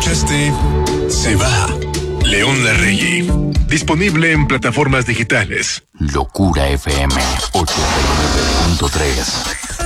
escuchaste Se va, León Larregui. Disponible en plataformas digitales. Locura FM 89.3.